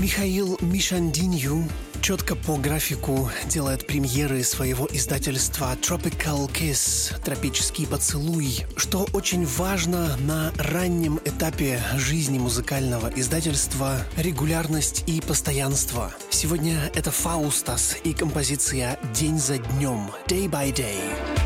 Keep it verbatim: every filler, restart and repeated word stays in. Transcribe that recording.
Михаил Мишандинью четко по графику делает премьеры своего издательства Tropical Kiss, тропический поцелуй, что очень важно на раннем этапе жизни музыкального издательства — регулярность и постоянство. Сегодня это Фаустас и композиция «День за днем» — Day by Day.